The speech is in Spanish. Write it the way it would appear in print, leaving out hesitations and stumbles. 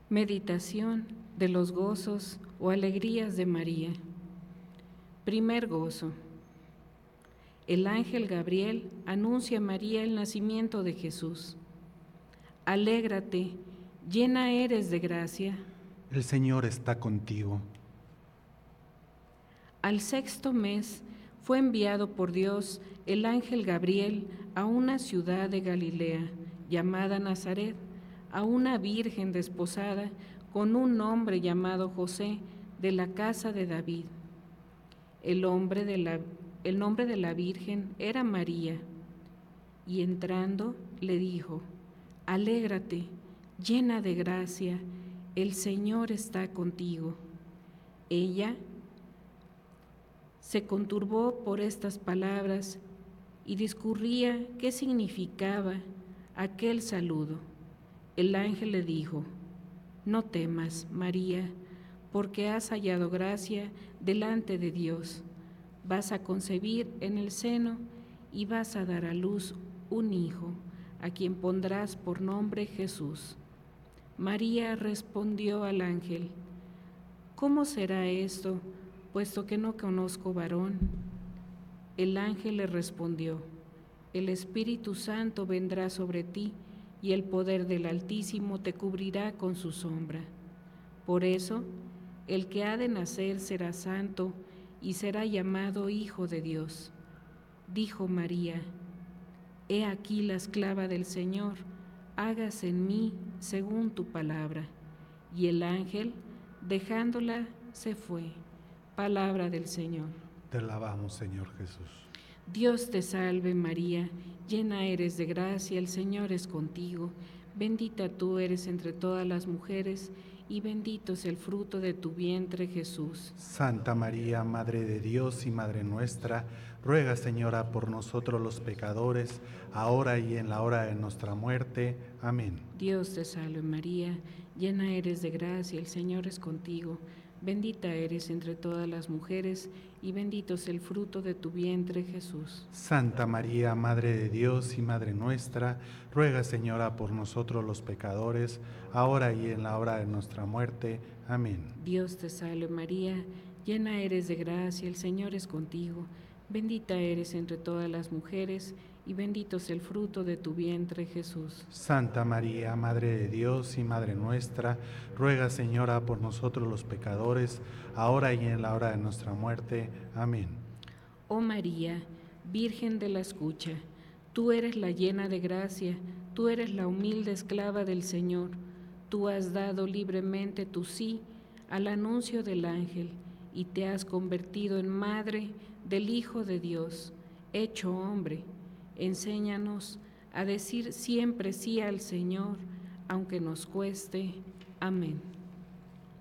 Meditación de los gozos o alegrías de María. Primer gozo. El ángel Gabriel anuncia a María el nacimiento de Jesús. Alégrate, llena eres de gracia. El Señor está contigo. Al sexto mes fue enviado por Dios el ángel Gabriel a una ciudad de Galilea llamada Nazaret, a una virgen desposada con un hombre llamado José, de la casa de David. El nombre de la virgen era María, y entrando le dijo: Alégrate, llena de gracia, el Señor está contigo. Ella se conturbó por estas palabras y discurría qué significaba aquel saludo. El ángel le dijo: No temas, María, porque has hallado gracia delante de Dios. Vas a concebir en el seno y vas a dar a luz un hijo, a quien pondrás por nombre Jesús. María respondió al ángel: ¿Cómo será esto, puesto que no conozco varón? El ángel le respondió: El Espíritu Santo vendrá sobre ti, y el poder del Altísimo te cubrirá con su sombra. Por eso, el que ha de nacer será santo y será llamado Hijo de Dios. Dijo María: He aquí la esclava del Señor, hágase en mí según tu palabra. Y el ángel, dejándola, se fue. Palabra del Señor. Te alabamos, Señor Jesús. Dios te salve María, llena eres de gracia, el Señor es contigo. Bendita tú eres entre todas las mujeres, y bendito es el fruto de tu vientre, Jesús. Santa María, Madre de Dios y Madre nuestra, ruega, Señora, por nosotros los pecadores, ahora y en la hora de nuestra muerte. Amén. Dios te salve María, llena eres de gracia, el Señor es contigo. Bendita eres entre todas las mujeres, y bendito es el fruto de tu vientre, Jesús. Santa María, Madre de Dios y Madre nuestra, ruega, Señora, por nosotros los pecadores, ahora y en la hora de nuestra muerte. Amén. Dios te salve María, llena eres de gracia, el Señor es contigo. Bendita eres entre todas las mujeres, y bendito es el fruto de tu vientre, Jesús. Santa María, Madre de Dios y Madre nuestra, ruega, Señora, por nosotros los pecadores, ahora y en la hora de nuestra muerte. Amén. Oh María, Virgen de la escucha, tú eres la llena de gracia, tú eres la humilde esclava del Señor. Tú has dado libremente tu sí al anuncio del ángel, y te has convertido en madre del Hijo de Dios, hecho hombre. Enséñanos a decir siempre sí al Señor, aunque nos cueste. Amén.